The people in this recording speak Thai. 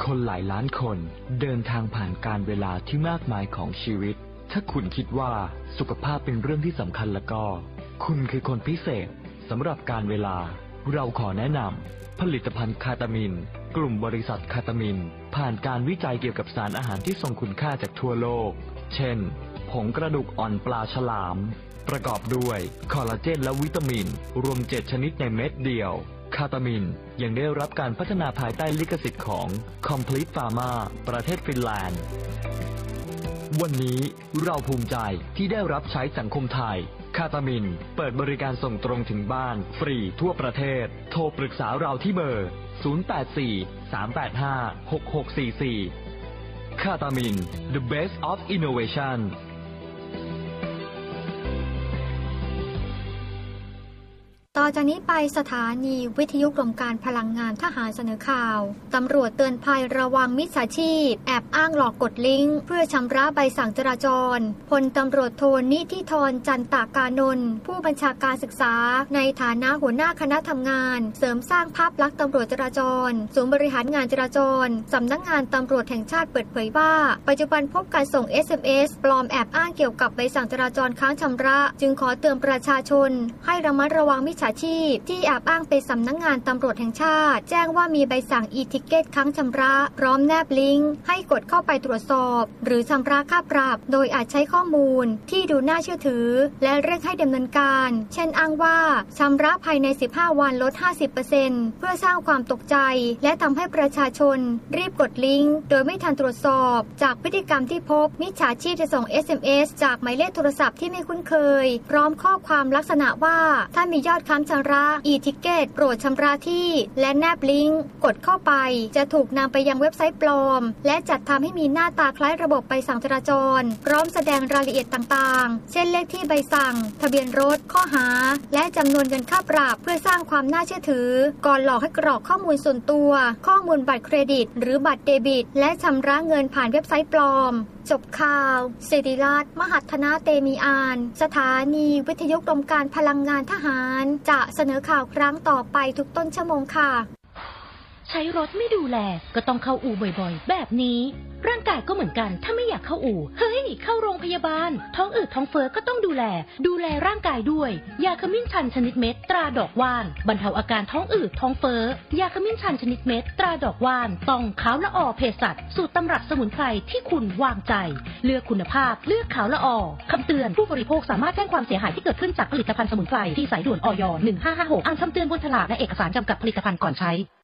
คนหลายล้านคนเดินทางผ่านการเวลาที่มากมายของชีวิตถ้าคุณคิดว่าสุขภาพเป็นเรื่องที่สำคัญแล้วก็คุณคือคนพิเศษสำหรับการเวลาเราขอแนะนำผลิตภัณฑ์คาตามินกลุ่มบริษัทคาตามินผ่านการวิจัยเกี่ยวกับสารอาหารที่ทรงคุณค่าจากทั่วโลกเช่นผงกระดูกอ่อนปลาฉลามประกอบด้วยคอลลาเจนและวิตามินรวม7ชนิดในเม็ดเดียวคาตามินยังได้รับการพัฒนาภายใต้ลิขสิทธิ์ของ Complete Pharma ประเทศฟินแลนด์วันนี้เราภูมิใจที่ได้รับใช้สังคมไทยคาตามินเปิดบริการส่งตรงถึงบ้านฟรีทั่วประเทศโทรปรึกษาเราที่เบอร์ 084-385-6644 คาตามิน The Best of Innovation ต่อจากนี้ไปสถานีวิทยุกรมการพลังงานทหารเสนอข่าวตำรวจเตือนภัยระวังมิจฉาชีพแอบอ้างหลอกกดลิงก์เพื่อชำระใบสั่งจราจรพลตำรวจโทนิธิธรจันตากานนท์ผู้บัญชาการศึกษาในฐานะหัวหน้าคณะทำงานเสริมสร้างภาพลักษณ์ตำรวจจราจรศูนย์บริหารงานจราจรสำนักงานตำรวจแห่งชาติเปิดเผยว่าปัจจุบันพบการส่ง SMS ปลอมแอบอ้างเกี่ยวกับใบสั่งจราจรค้างชำระจึงขอเตือนประชาชนให้ระมัดระวังมิจฉาชีพที่แอบอ้างเป็นสำนักงานตำรวจแห่งชาติแจ้งว่ามีใบสั่ง e-ticket ค้างชำระพร้อมแนบลิงก์ให้กดเข้าไปตรวจสอบหรือชำระค่าปรับโดยอาจใช้ข้อมูลที่ดูน่าเชื่อถือและเร่งให้ดำเนินการเช่นอ้างว่าชำระภายใน15วันลด 50% เพื่อสร้างความตกใจและทำให้ประชาชนรีบกดลิงก์โดยไม่ทันตรวจสอบจากพฤติกรรมที่พบมิจฉาชีพจะส่ง SMS จากหมายเลขโทรศัพท์ที่ไม่คุ้นเคยพร้อมข้อความลักษณะว่าถ้ามียอดค้างชำระe-ticket โปรดชำระที่และแนบลิงก์กดเข้าไปจะถูกนำไปยังเว็บไซต์ปลอมและจัดทำให้มีหน้าตาคล้ายระบบใบสั่งจราจรพร้อมแสดงรายละเอียดต่างๆเช่นเลขที่ใบสั่งทะเบียนรถข้อหาและจำนวนเงินค่าปรับเพื่อสร้างความน่าเชื่อถือก่อนหลอกให้กรอกข้อมูลส่วนตัวข้อมูลบัตรเครดิตหรือบัตรเดบิตและชำระเงินผ่านเว็บไซต์ปลอมจบข่าวศิริรัตน์มหัฒนาเตมีอานสถานีวิทยุกรมการพลังงานทหารจะเสนอข่าวครั้งต่อไปทุกต้นชั่วโมงค่ะใช้รถไม่ดูแลก็ต้องเข้าอู่บ่อยๆแบบนี้ร่างกายก็เหมือนกันถ้าไม่อยากเข้าอู่เฮ้ยเข้าโรงพยาบาลท้องอืดท้องเฟ้อก็ต้องดูแลร่างกายด้วยยาขมิ้นชันชนิดเม็ดตราดอกว่านบรรเทาอาการท้องอืดท้องเฟ้อยาขมิ้นชันชนิดเม็ดตราดอกว่านต้องขาวละออเภสัชสูตรตำรับสมุนไพรที่คุณวางใจเลือกคุณภาพเลือกขาวละออคำเตือนผู้บริโภคสามารถแจ้งความเสียหายที่เกิดขึ้นจากผลิตภัณฑ์สมุนไพรที่สายด่วนอย.1556อ่านคำเตือนบนฉลากและเอกสารจำกัดผลิตภัณฑ์ก่อนใช้